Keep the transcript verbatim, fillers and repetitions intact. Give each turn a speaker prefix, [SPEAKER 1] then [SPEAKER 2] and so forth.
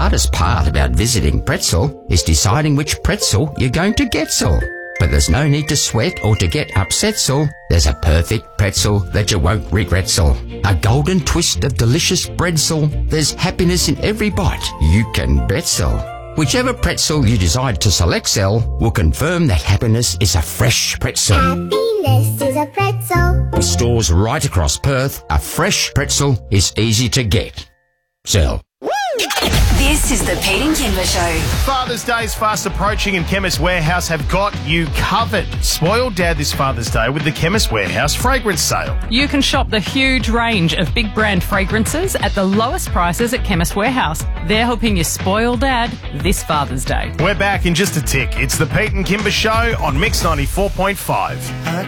[SPEAKER 1] hardest part about visiting Pretzel is deciding which pretzel you're going to get, so. But there's no need to sweat or to get upset, so. There's a perfect pretzel that you won't regret, so. A golden twist of delicious bread, so. There's happiness in every bite. You can bet, so. Whichever pretzel you decide to select, Cell, will confirm that happiness is a fresh pretzel.
[SPEAKER 2] Happiness is a pretzel.
[SPEAKER 1] With stores right across Perth, a fresh pretzel is easy to get. Cell.
[SPEAKER 3] This is the Pete and Kimber Show.
[SPEAKER 4] Father's Day is fast approaching and Chemist Warehouse have got you covered. Spoil Dad this Father's Day with the Chemist Warehouse fragrance sale.
[SPEAKER 5] You can shop the huge range of big brand fragrances at the lowest prices at Chemist Warehouse. They're helping you spoil Dad this Father's Day.
[SPEAKER 4] We're back in just a tick. It's the Pete and Kimber Show on Mix ninety-four point five.